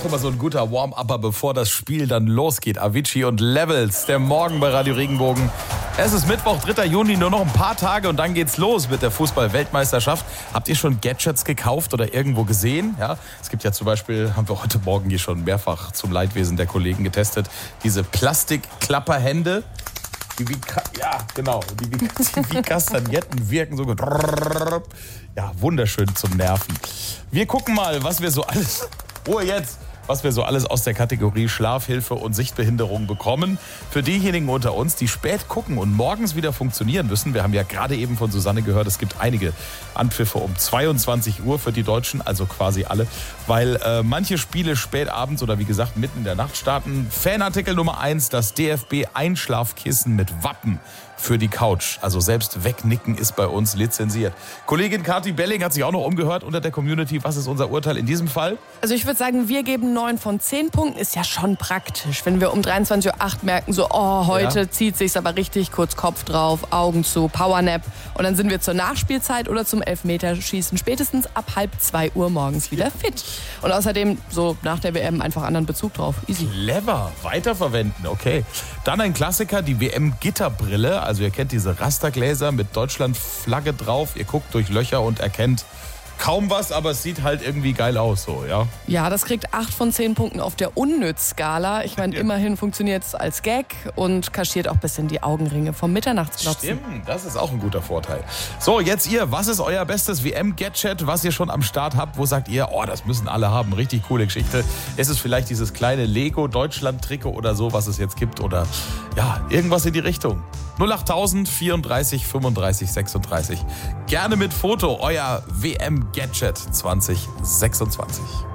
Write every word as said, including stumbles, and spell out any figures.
immer so ein guter Warm-Upper, bevor das Spiel dann losgeht. Avicii und Levels, der Morgen bei Radio Regenbogen. Es ist Mittwoch, dritter Juni, nur noch ein paar Tage und dann geht's los mit der Fußball-Weltmeisterschaft. Habt ihr schon Gadgets gekauft oder irgendwo gesehen? Ja, es gibt ja zum Beispiel, haben wir heute Morgen hier schon mehrfach zum Leidwesen der Kollegen getestet, diese Plastikklapperhände. Die wie, ja, genau, die wie, die wie Kastagnetten wirken so gut. Ja, wunderschön zum Nerven. Wir gucken mal, was wir so alles, Ruhe jetzt, was wir so alles aus der Kategorie Schlafhilfe und Sichtbehinderung bekommen. Für diejenigen unter uns, die spät gucken und morgens wieder funktionieren müssen. Wir haben ja gerade eben von Susanne gehört, es gibt einige Anpfiffe um zweiundzwanzig Uhr für die Deutschen, also quasi alle, weil äh, manche Spiele spät abends oder wie gesagt mitten in der Nacht starten. Fanartikel Nummer eins, das D F B-Einschlafkissen mit Wappen für die Couch. Also selbst wegnicken ist bei uns lizenziert. Kollegin Kathi Belling hat sich auch noch umgehört unter der Community. Was ist unser Urteil in diesem Fall? Also ich würde sagen, wir geben neun von zehn Punkten. Ist ja schon praktisch, wenn wir um dreiundzwanzig Uhr acht merken, so, oh, heute ja. zieht sich's aber richtig, kurz Kopf drauf, Augen zu, Powernap. Und dann sind wir zur Nachspielzeit oder zum Elfmeterschießen spätestens ab halb zwei Uhr morgens wieder fit. Und außerdem so nach der W M einfach anderen Bezug drauf. Easy. Clever. Weiterverwenden, okay. Dann ein Klassiker, die W M-Gitterbrille. Also ihr kennt diese Rastergläser mit Deutschland-Flagge drauf. Ihr guckt durch Löcher und erkennt kaum was, aber es sieht halt irgendwie geil aus, so, ja? Ja, das kriegt acht von zehn Punkten auf der Unnütz-Skala. Ich meine, ja. immerhin funktioniert es als Gag und kaschiert auch ein bisschen die Augenringe vom Mitternachtsglotzen. Stimmt, das ist auch ein guter Vorteil. So, jetzt ihr, was ist euer bestes W M-Gadget, was ihr schon am Start habt? Wo sagt ihr, oh, das müssen alle haben, richtig coole Geschichte. Ist es vielleicht dieses kleine Lego-Deutschland-Trikot oder so, was es jetzt gibt? Oder ja, irgendwas in die Richtung. null acht tausend vierunddreißig fünfunddreißig sechsunddreißig. Gerne mit Foto, euer W M-Gadget zwanzig sechsundzwanzig.